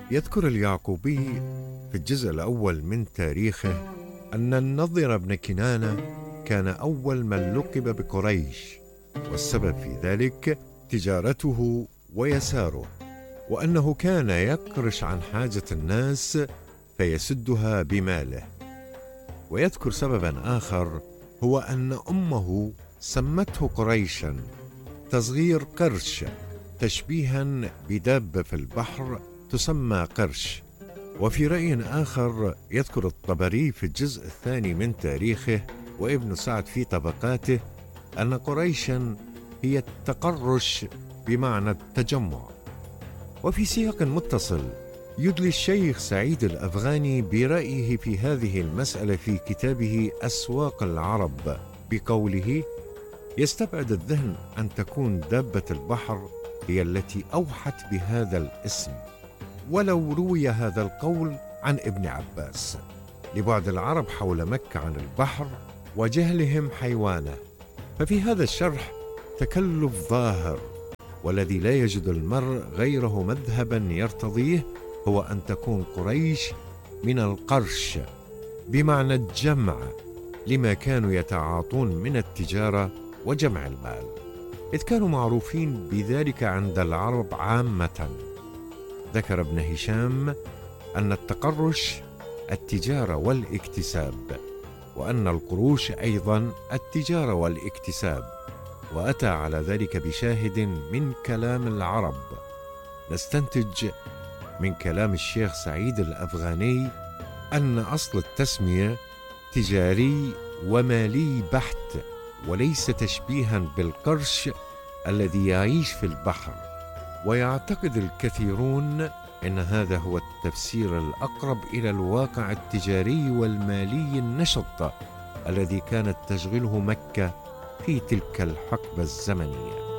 يذكر اليعقوبي في الجزء الأول من تاريخه أن النضر بن كنانة كان أول من لقب بقريش، والسبب في ذلك تجارته ويساره، وأنه كان يقرش عن حاجة الناس فيسدها بماله. ويذكر سببا آخر هو أن أمه سمته قريشا، تصغير قرش، تشبيها بدابة في البحر تسمى قرش. وفي رأي آخر يذكر الطبري في الجزء الثاني من تاريخه وابن سعد في طبقاته أن قريشا هي التقرش بمعنى التجمع. وفي سياق متصل يدلي الشيخ سعيد الأفغاني برأيه في هذه المسألة في كتابه أسواق العرب بقوله: يستبعد الذهن أن تكون دابة البحر هي التي أوحت بهذا الاسم، ولو روي هذا القول عن ابن عباس، لبعد العرب حول مكة عن البحر وجهلهم حيوانه. ففي هذا الشرح تكلف ظاهر، والذي لا يجد المرء غيره مذهبا يرتضيه هو أن تكون قريش من القرش بمعنى الجمع، لما كانوا يتعاطون من التجارة وجمع المال، إذ كانوا معروفين بذلك عند العرب عامة. ذكر ابن هشام أن التقرش التجارة والاكتساب، وأن القروش أيضا التجارة والاكتساب، وأتى على ذلك بشاهد من كلام العرب. نستنتج من كلام الشيخ سعيد الأفغاني أن أصل التسمية تجاري ومالي بحت، وليس تشبيها بالقرش الذي يعيش في البحر. ويعتقد الكثيرون أن هذا هو التفسير الأقرب إلى الواقع التجاري والمالي النشط الذي كانت تشغله مكة في تلك الحقبة الزمنية.